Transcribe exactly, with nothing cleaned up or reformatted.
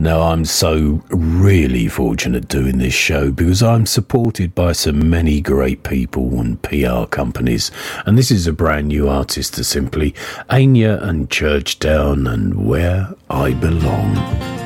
Now, I'm so really fortunate doing this show because I'm supported by so many great people and P R companies. And this is a brand new artist to Simply, Anya and Churchdown and Where I Belong.